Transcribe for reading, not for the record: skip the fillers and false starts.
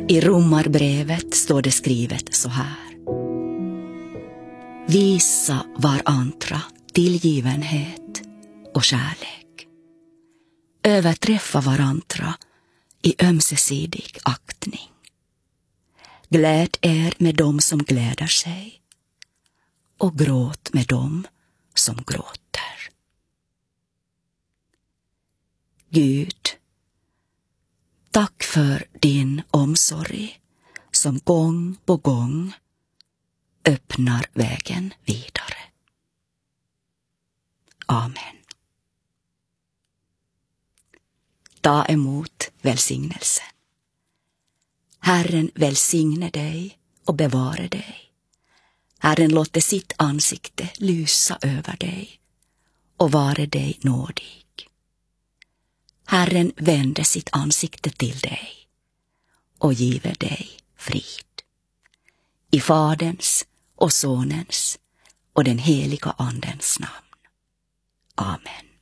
I Romarbrevet står det skrivet så här: visa varandra tillgivenhet och kärlek. Överträffa varandra i ömsesidig aktning. Gläd er med dem som gläder sig och gråt med dem som gråter. Gud, tack för din omsorg som gång på gång öppnar vägen vidare. Amen. Ta emot välsignelsen. Herren välsigne dig och bevare dig. Herren låter sitt ansikte lysa över dig och vare dig nådig. Herren vände sitt ansikte till dig och giver dig frid. I Faderns och Sonens och den heliga Andens namn. Amen.